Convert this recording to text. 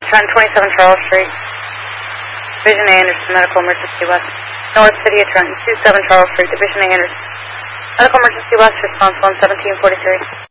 Trenton, 27 Charles Street. Division A, Anderson, medical emergency west. North City of Trenton, 27 Charles Street, Division A, Anderson. Medical emergency west, response 11743.